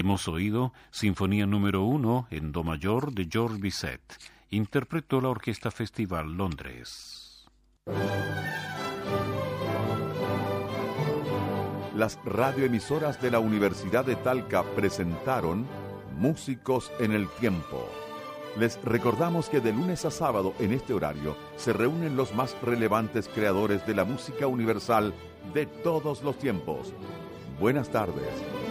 Hemos oído Sinfonía número 1 en Do mayor de Georges Bizet. Interpretó la Orquesta Festival Londres. Las radioemisoras de la Universidad de Talca presentaron Músicos en el Tiempo. Les recordamos que de lunes a sábado en este horario se reúnen los más relevantes creadores de la música universal de todos los tiempos. Buenas tardes.